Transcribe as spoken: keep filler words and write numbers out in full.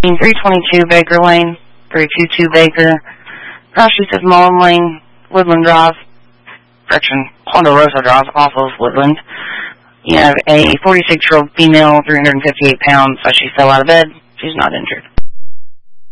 three twenty-two Baker Lane, three two two Baker, cross streets of Mullen Lane, Woodland Drive, correction, Ponderosa Drive off of Woodland. You have a forty-six-year-old female, three hundred fifty-eight pounds, so she fell out of bed. She's not injured.